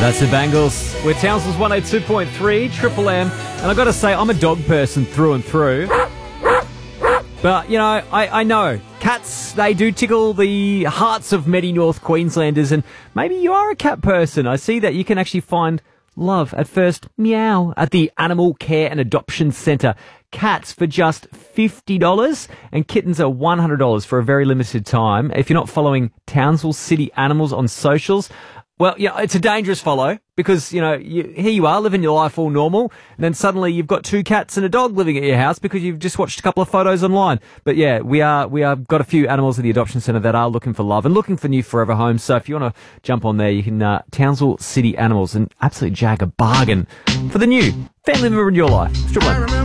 That's the Bangles. We're Townsville's 102.3, Triple M. And I've got to say, I'm a dog person through and through. But, you know, I know. Cats, they do tickle the hearts of many North Queenslanders. And maybe you are a cat person. I see that you can actually find love at first meow at the Animal Care and Adoption Centre. Cats for just $50 and kittens are $100 for a very limited time. If you're not following Townsville City Animals on socials, well, yeah, it's a dangerous follow because, you know, here you are living your life all normal and then suddenly you've got 2 cats and a dog living at your house because you've just watched a couple of photos online. But yeah, we are got a few animals at the adoption centre that are looking for love and looking for new forever homes. So if you want to jump on there, you can, Townsville City Animals, and absolutely jag a bargain for the new family member in your life. It's Triple M.